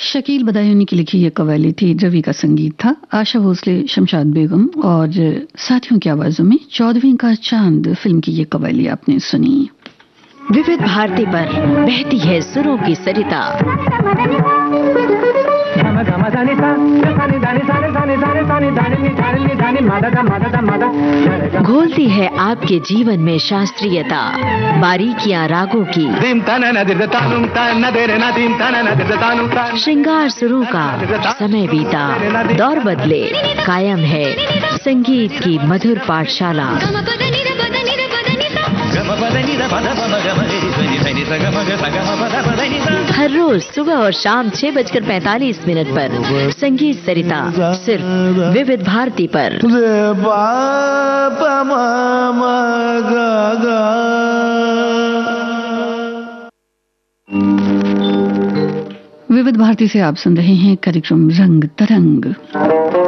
शकील बदायूनी की लिखी ये कव्वाली थी। रवि का संगीत था। आशा भोसले, शमशाद बेगम और साथियों की आवाजों में 14वीं का चांद फिल्म की ये कव्वाली आपने सुनी। विविध भारती पर बहती है सुरों की सरिता। घोलती है आपके जीवन में शास्त्रीयता, बारीकियां रागों की। श्रृंगार सुरों का समय बीता, दौर बदले, कायम है संगीत की मधुर पाठशाला। हर रोज सुबह और शाम 6:45 पर संगीत सरिता सिर्फ विविध भारती पर। विविध भारती से आप सुन रहे हैं कार्यक्रम रंग तरंग।